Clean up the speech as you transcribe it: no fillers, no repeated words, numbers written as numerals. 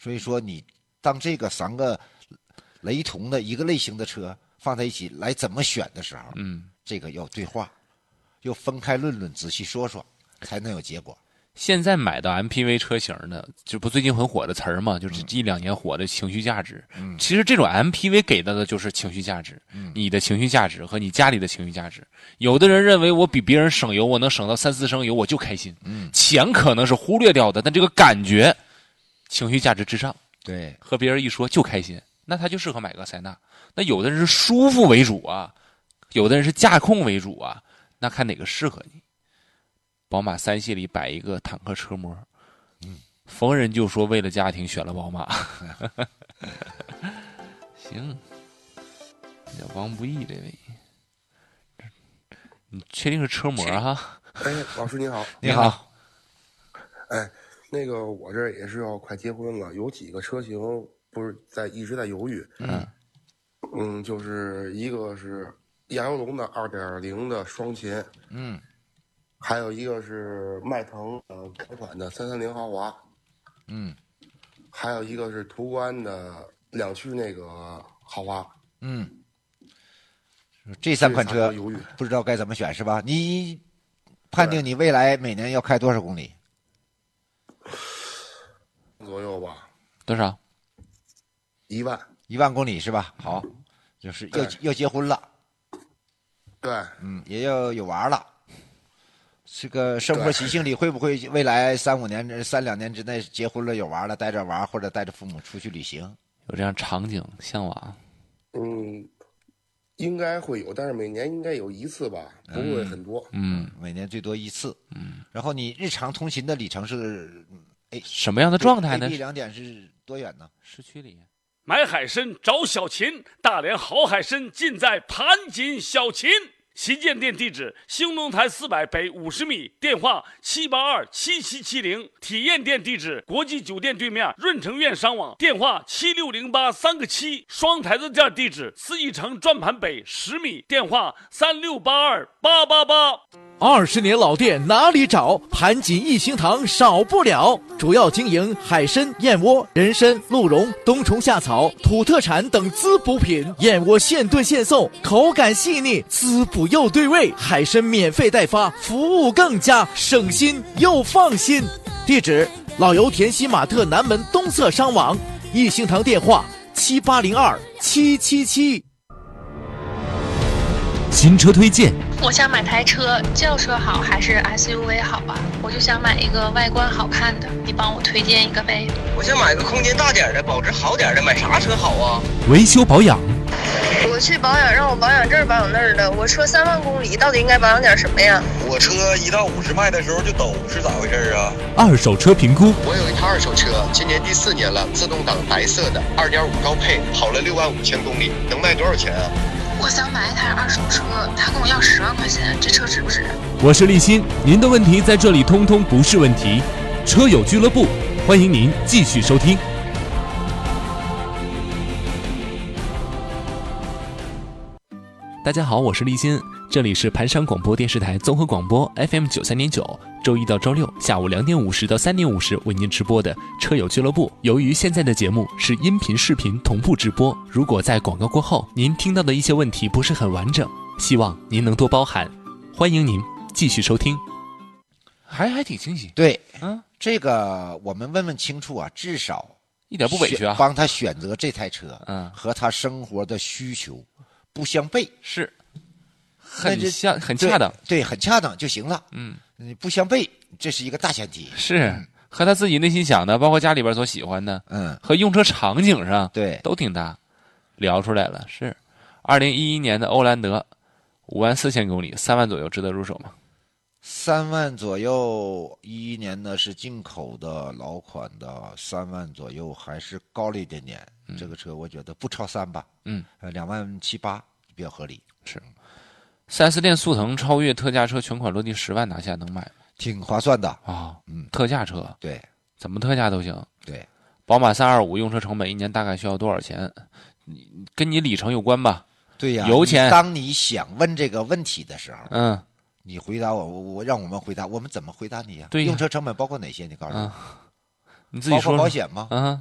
所以说你当这个3个雷同的一个类型的车放在一起来怎么选的时候，这个要对话，要分开论论，仔细说说，才能有结果。 现在买到 MPV 车型的，这不最近很火的词儿嘛，就是1-2年火的情绪价值。其实这种 MPV 给到的就是情绪价值，你的情绪价值和你家里的情绪价值。有的人认为我比别人省油，我能省到3-4升油，我就开心。钱可能是忽略掉的，但这个感觉，情绪价值至上。 对， 和别人一说就开心，那他就适合买个塞纳。那有的人是舒服为主啊，有的人是驾控为主啊，那看哪个适合你。宝马3系里摆一个坦克车模，逢人就说为了家庭选了宝马。行，叫王不义这位，你确定是车模哈？ 哎，老师你好。 你好。 哎，那个我这也是要快结婚了，有几个车型不是一直在犹豫。就是一个是亚洲龙的2.0的双擎，还有一个是迈腾改款的330豪华，还有一个是途观的2驱那个豪华。 这3款车不知道该怎么选是吧？你判定你未来每年要开多少公里？ 左右吧。 多少 ？1万。 1万公里是吧？好，就是要结婚了。 对。 也要有娃了。这个生活习性里会不会未来3-2年之内结婚了有娃了，带着娃或者带着父母出去旅行？ 有这样场景向往？ 应该会有，但是每年应该有1次吧，不会很多。 每年最多1次。然后你日常通勤的里程是什么样的状态呢？ ？2点是多远呢？ 市区里。 买海参找小秦，大连好海参尽在盘锦小秦。旗舰店地址：兴隆台400北50米，电话7827770。体验店地址：国际酒店对面润城苑商网，电话7608-3个7。双台子店地址：四季城转盘北10米，电话3682-888。 20年老店哪里找？盘锦一星堂少不了。主要经营海参、燕窝、人参、鹿茸、冬虫夏草、土特产等滋补品。燕窝现炖现送，口感细腻，滋补又对味。海参免费代发，服务更佳，省心又放心。地址：老油田西玛特南门东侧商网。一星堂电话7802-777。 新车推荐。 我想买台车，轿车好还是 SUV 好啊？我就想买一个外观好看的，你帮我推荐一个呗。 我想买个空间大点的，保值好点的，买啥车好啊？ 维修保养。 我去保养，让我保养这儿保养那儿的。我车3万公里，到底应该保养点什么呀？ 我车1到50迈的时候就抖，是咋回事啊？ 二手车评估。 我有一台二手车，今年第4年了，自动挡白色的，2.5高配，跑了65000公里，能卖多少钱啊？ 我想买一台二手车，他跟我要10万块钱，这车值不值？ 我是立新，您的问题在这里通通不是问题。车友俱乐部，欢迎您继续收听。大家好，我是立新，这里是盘山广播电视台综合广播 FM 93.9，周一到周六下午2点50到3点50为您直播的车友俱乐部。由于现在的节目是音频视频同步直播，如果在广告过后您听到的一些问题不是很完整，希望您能多包涵。欢迎您继续收听。 还挺清晰。 对，这个我们问问清楚啊，至少一点不委屈啊， 帮他选择这台车，和他生活的需求不相悖， 是很恰当， 对，很恰当就行了。不相悖，这是一个大前提。 是和他自己内心想的，包括家里边所喜欢的，和用车场景上， 对， 都挺大，聊出来了。是2011年的欧蓝德，54000公里，3万左右，值得入手吗 ？3万左右，11年呢是进口的老款的，3万左右还是高了一点点。这个车我觉得不超3吧，2.78万比较合理。 是，4S店速腾超越特价车全款落地10万拿下，能买吗？ 挺划算的啊。特价车， 对， 怎么特价都行。 对， 宝马325用车成本1年大概需要多少钱？跟你里程有关吧？ 对呀， 油钱。 当你想问这个问题的时候，你回答我让我们回答，我们怎么回答你呀？ 对呀， 用车成本包括哪些？你告诉我。 你自己说。 包括保险吗？